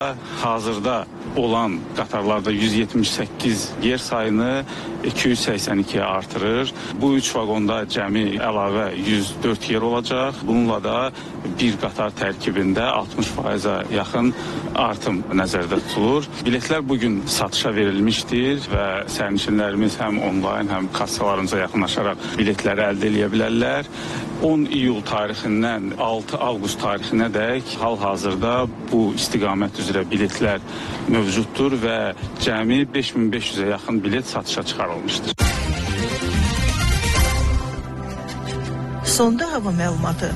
Hazırda olan qatarlarda 178 yer sayını 282'ye artırır. Bu 3 vaqonda cəmi əlavə 104 yer olacaq. Bununla da bir qatar tərkibində 60%-ə yaxın artım nəzərdə tutulur. Biletlər bugün satışa verilmişdir və sərnişinlərimiz həm onlayn, həm kassalarımıza yaxınlaşaraq biletləri əldə edə bilərlər. 10 iyul tarixindən 6 avqust tarixinə dək hal-hazırda bu istiqamət üzrə biletlər mövcuddur və cəmi 5500-ə yaxın bilet satışa çıxarılmışdır. Sonda hava məlumatı.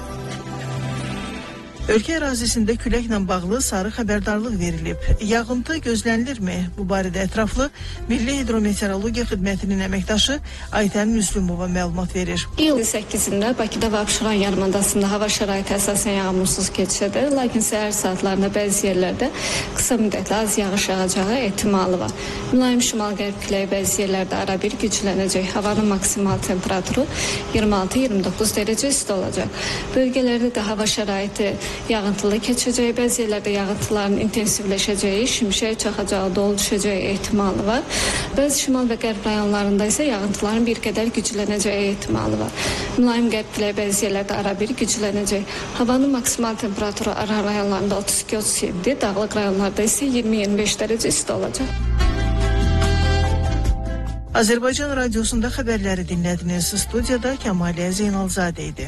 Ölkə ərazisində küləklə bağlı sarı xəbərdarlıq verilib. Yağıntı gözlənilirmi? Bu barədə ətraflı Milli Hidrometeorologiya Xidmətinin əməkdaşı Aytən Müslümova məlumat verir. İyul 8-də Bakıda və Abşeron yarımadasında hava şəraiti əsasən yağmursuz keçəcəkdir. Lakin səhər saatlarında bəzi yerlərdə qısa müddətli az yağış yağacağı ehtimalı var. Mülayim şimal-qərb küləyi bəzi yerlərdə arabir güclənəcək. Havanın maksimal temperaturu 26-29 dərəcə isti olacaq. Bölgələrdə də hava şəraiti yağıntılı keçəcək, bəzi yerlərdə yağıntıların intensivləşəcəyi, şimşək çaxacağı, dolu düşəcəyi ehtimalı var. Bəzi şimal və qərb rayonlarında isə yağıntıların bir qədər güclənəcəyi ehtimalı var. Mülayim qərb küləyi bəzi yerlərdə arabir güclənəcək. Havanın maksimal temperaturu Aran rayonlarında 32-37, dağlıq rayonlarda isə 20-25 dərəcə isti olacaq. Azərbaycan Radiosunda xəbərləri dinlədiniz. Studiyada Kəmaliyə Zeynalzadə idi.